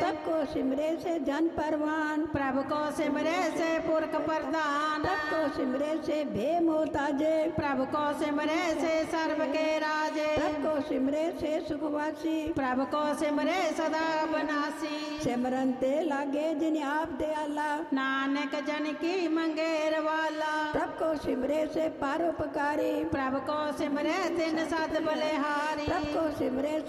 प्रभ को सिमरे से धन परवान, प्रभु को सिमरे से पुरख प्रधान, प्रभ को सिमरे से भे मोहताजे, प्रभु को सिमरे से सर्व के राजे, प्रभ को सिमरे से सुखवासी, प्रभु को सिमरे सदा बनासी। सिमरन ते लागे जिन आप दयाला, नानक जन की मंगेर वाला, प्रभ को सिमरे से परोपकारी, प्रभु को सिमरे तिन सद बलिहारी, प्रभ को सिमरे